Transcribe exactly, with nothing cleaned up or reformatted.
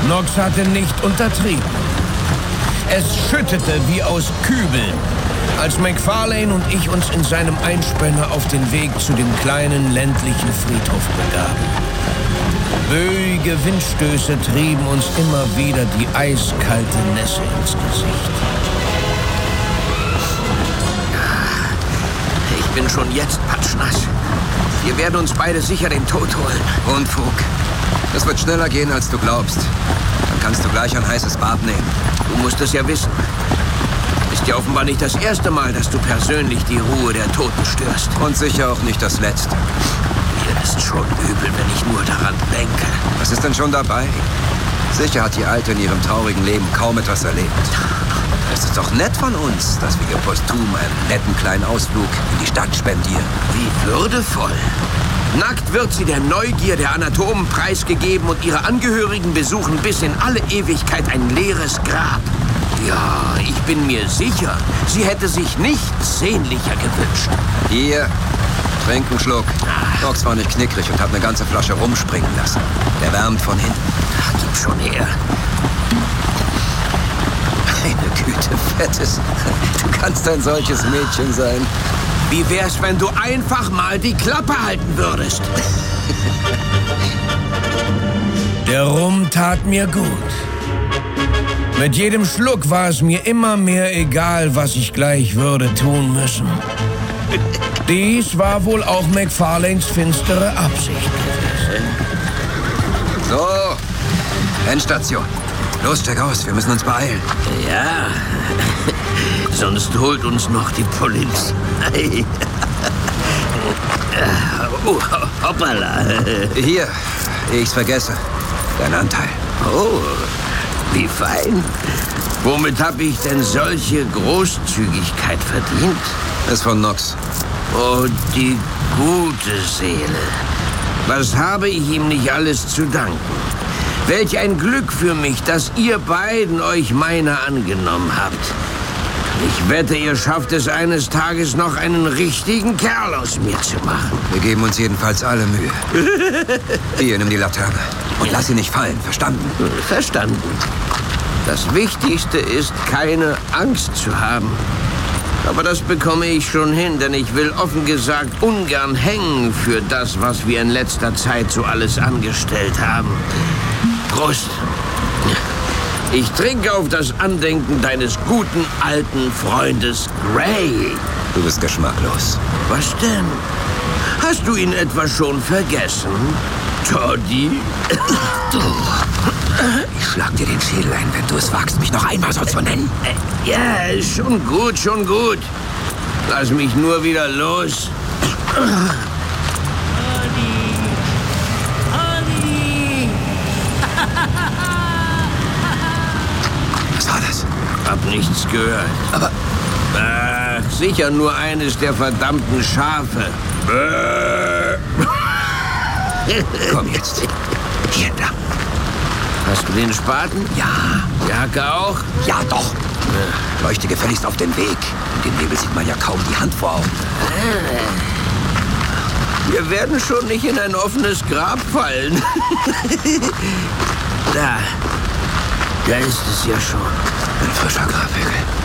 Nox hatte nicht untertrieben. Es schüttete wie aus Kübeln, als McFarlane und ich uns in seinem Einspänner auf den Weg zu dem kleinen ländlichen Friedhof begaben. Böige Windstöße trieben uns immer wieder die eiskalte Nässe ins Gesicht. Ich bin schon jetzt patschnass. Wir werden uns beide sicher den Tod holen. Unfug. Das wird schneller gehen, als du glaubst. Dann kannst du gleich ein heißes Bad nehmen. Du musst es ja wissen. Ist ja offenbar nicht das erste Mal, dass du persönlich die Ruhe der Toten störst. Und sicher auch nicht das letzte. Mir ist schon übel, wenn ich nur daran denke. Was ist denn schon dabei? Sicher hat die Alte in ihrem traurigen Leben kaum etwas erlebt. Es ist doch nett von uns, dass wir ihr posthum einen netten kleinen Ausflug in die Stadt spendieren. Wie würdevoll. Nackt wird sie der Neugier der Anatomen preisgegeben und ihre Angehörigen besuchen bis in alle Ewigkeit ein leeres Grab. Ja, ich bin mir sicher, sie hätte sich nichts sehnlicher gewünscht. Hier, trink einen Schluck. Nox war nicht knickrig und hat eine ganze Flasche rumspringen lassen. Der wärmt von hinten. Ach, gib schon her. Meine Güte, Fettes. Du kannst ein solches Mädchen sein. Wie wär's, wenn du einfach mal die Klappe halten würdest? Der Rum tat mir gut. Mit jedem Schluck war es mir immer mehr egal, was ich gleich würde tun müssen. Dies war wohl auch McFarlanes finstere Absicht gewesen. So, Endstation. Los, check aus, wir müssen uns beeilen. Ja, sonst holt uns noch die Polizei. Oh, hoppala. Hier, ehe ich's vergesse. Dein Anteil. Oh, wie fein. Womit habe ich denn solche Großzügigkeit verdient? Ist von Nox. Oh, die gute Seele. Was habe ich ihm nicht alles zu danken? Welch ein Glück für mich, dass ihr beiden euch meiner angenommen habt. Ich wette, ihr schafft es eines Tages noch, einen richtigen Kerl aus mir zu machen. Wir geben uns jedenfalls alle Mühe. Hier, nimm die Laterne. Und lass sie nicht fallen, verstanden? Verstanden. Das Wichtigste ist, keine Angst zu haben. Aber das bekomme ich schon hin, denn ich will offen gesagt ungern hängen für das, was wir in letzter Zeit so alles angestellt haben. Prost. Ich trinke auf das Andenken deines guten alten Freundes Gray. Du bist geschmacklos. Was denn? Hast du ihn etwa schon vergessen, Toddy? Ich schlag dir den Schädel ein, wenn du es wagst, mich noch einmal so zu nennen. Ja, schon gut, schon gut. Lass mich nur wieder los. Was war das? Hab nichts gehört. Aber... Ach, sicher nur eines der verdammten Schafe. Komm jetzt. Hier entlang. Hast du den Spaten? Ja. Die Hacke auch? Ja, doch. Leuchte gefälligst auf den Weg. In dem Nebel sieht man ja kaum die Hand vor Augen. Wir werden schon nicht in ein offenes Grab fallen. Da. Da ist es ja schon. Ein frischer Grabhügel.